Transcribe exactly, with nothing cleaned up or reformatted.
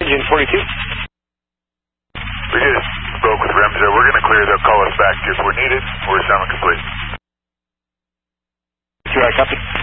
Engine forty-two. We just spoke with Remzo. We're going to clear. They'll call us back if we're needed. We're sounding complete. Two, I copy.